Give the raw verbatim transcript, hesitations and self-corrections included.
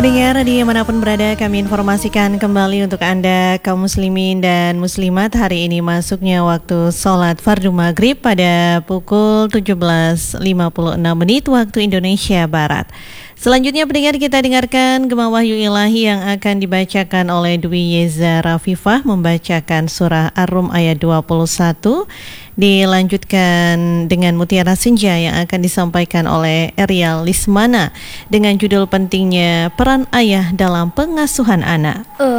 Pendengar dimanapun berada, kami informasikan kembali untuk Anda kaum muslimin dan muslimat. Hari ini masuknya waktu sholat fardu maghrib pada pukul tujuh belas lima puluh enam menit waktu Indonesia Barat. Selanjutnya pendengar, kita dengarkan Gema Wahyu Ilahi yang akan dibacakan oleh Dwi Yeza Rafifah, membacakan surah Ar-Rum ayat dua puluh satu. Dilanjutkan dengan Mutiara Senja yang akan disampaikan oleh Erial Lismana dengan judul pentingnya peran ayah dalam pengasuhan anak.